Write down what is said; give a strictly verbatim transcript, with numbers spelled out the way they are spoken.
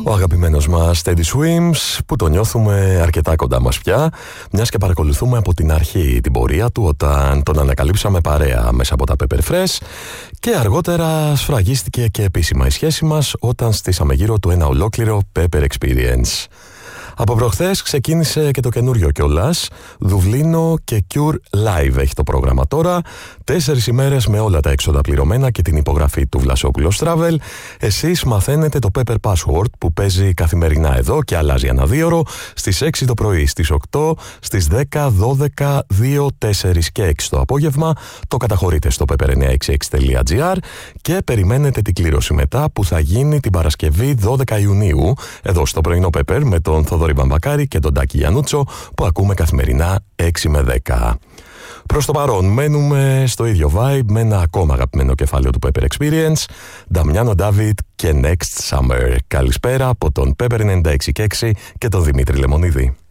Ο αγαπημένος μας Teddy Swims, που το νιώθουμε αρκετά κοντά μας πια, μιας και παρακολουθούμε από την αρχή την πορεία του όταν τον ανακαλύψαμε παρέα μέσα από τα Pepper Fresh και αργότερα σφραγίστηκε και επίσημα η σχέση μας όταν στήσαμε γύρω του ένα ολόκληρο Pepper Experience. Από προχθές ξεκίνησε και το καινούριο κιόλας. Δουβλίνο και Cure Live έχει το πρόγραμμα τώρα. Τέσσερις ημέρες με όλα τα έξοδα πληρωμένα και την υπογραφή του Βλασόπουλος Travel. Εσείς μαθαίνετε το Pepper Password που παίζει καθημερινά εδώ και αλλάζει ανά δύο ώρο. Στις έξι το πρωί, στις οκτώ, στις δέκα, δώδεκα, δύο, τέσσερα και έξι το απόγευμα. Το καταχωρείτε στο pepper εννιακόσια εξήντα έξι τελεία τζι άρ και περιμένετε την κλήρωση μετά που θα γίνει την Παρασκευή δώδεκα Ιουνίου εδώ στο πρωινό Pepper με τον Θοδωρή Βαμβακάρη και τον Τάκη Γιαννούτσο που ακούμε καθημερινά έξι με δέκα. Προς το παρόν μένουμε στο ίδιο vibe με ένα ακόμα αγαπημένο κεφάλαιο του Pepper Experience, Νταμιάνο Ντάβιτ και Next Summer. Καλησπέρα από τον Pepper ενενήντα έξι και έξι και τον Δημήτρη Λεμονίδη.